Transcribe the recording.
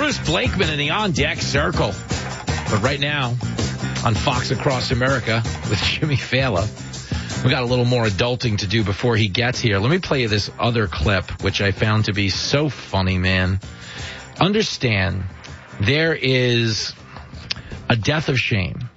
Bruce Blakeman in the On Deck Circle. But right now, on Fox Across America with Jimmy Fallon, we got a little more adulting to do before he gets here. Let me play you this other clip, which I found to be so funny, man. Understand, there is a death of shame